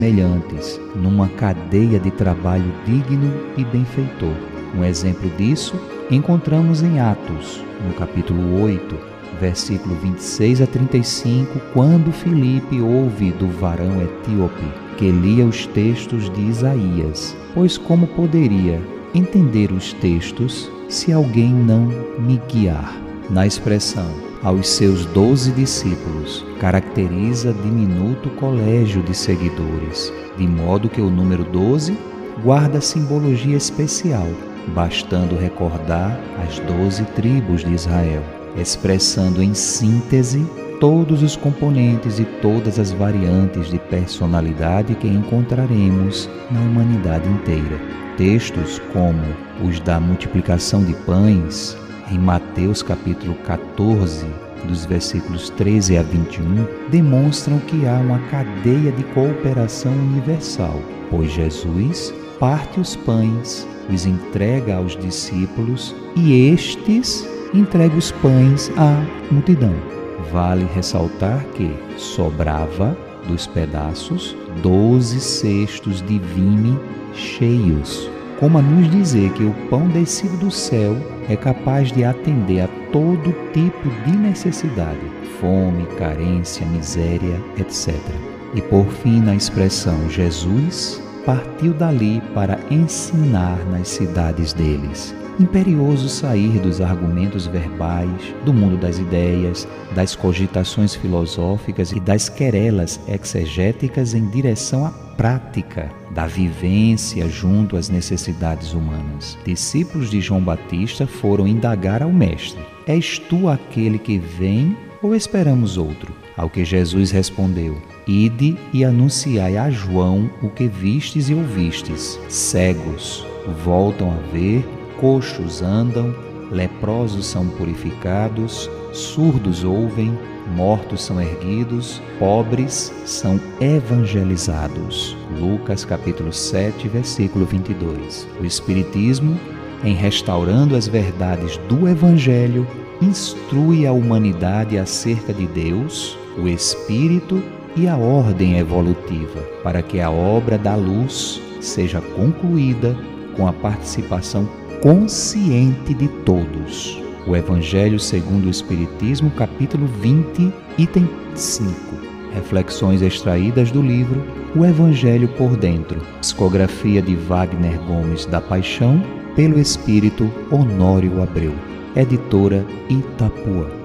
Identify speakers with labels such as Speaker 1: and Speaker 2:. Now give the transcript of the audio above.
Speaker 1: semelhantes, numa cadeia de trabalho digno e benfeitor. Um exemplo disso encontramos em Atos, no capítulo 8, versículo 26 a 35, quando Filipe ouve do varão etíope que lia os textos de Isaías, pois como poderia entender os textos se alguém não me guiar? Na expressão aos seus 12 discípulos, caracteriza diminuto colégio de seguidores, de modo que o número 12 guarda simbologia especial, bastando recordar as 12 tribos de Israel, expressando em síntese todos os componentes e todas as variantes de personalidade que encontraremos na humanidade inteira. Textos como os da multiplicação de pães, em Mateus capítulo 14, dos versículos 13 a 21, demonstram que há uma cadeia de cooperação universal, pois Jesus parte os pães, os entrega aos discípulos e estes entregam os pães à multidão. Vale ressaltar que sobrava dos pedaços 12 cestos de vime cheios, como a nos dizer que o pão descido do céu é capaz de atender a todo tipo de necessidade, fome, carência, miséria, etc. E por fim, na expressão Jesus partiu dali para ensinar nas cidades deles. Imperioso sair dos argumentos verbais, do mundo das ideias, das cogitações filosóficas e das querelas exegéticas em direção à prática da vivência junto às necessidades humanas. Discípulos de João Batista foram indagar ao Mestre: és tu aquele que vem ou esperamos outro? Ao que Jesus respondeu: ide e anunciai a João o que vistes e ouvistes. Cegos voltam a ver, coxos andam, leprosos são purificados, surdos ouvem, mortos são erguidos, pobres são evangelizados. Lucas capítulo 7, versículo 22. O Espiritismo, em restaurando as verdades do Evangelho, instrui a humanidade acerca de Deus, o Espírito e a ordem evolutiva, para que a obra da luz seja concluída com a participação consciente de todos. O Evangelho segundo o Espiritismo, capítulo 20, item 5. Reflexões extraídas do livro O Evangelho por Dentro, psicografia de Wagner Gomes da Paixão, pelo Espírito Honório Abreu, editora Itapuã.